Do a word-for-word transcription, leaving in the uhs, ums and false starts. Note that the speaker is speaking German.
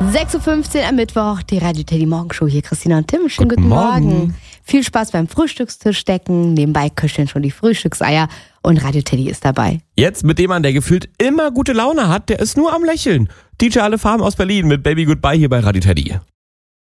sechs Uhr fünfzehn am Mittwoch, die Radio Teddy Morgenshow. Hier Christina und Tim. Schönen Guten guten, Morgen. Morgen. Viel Spaß beim Frühstückstisch decken. Nebenbei köcheln schon die Frühstückseier und Radio Teddy ist dabei. Jetzt mit dem Mann, der gefühlt immer gute Laune hat, der ist nur am Lächeln. D J Alle Farm aus Berlin mit Baby Goodbye hier bei Radio Teddy.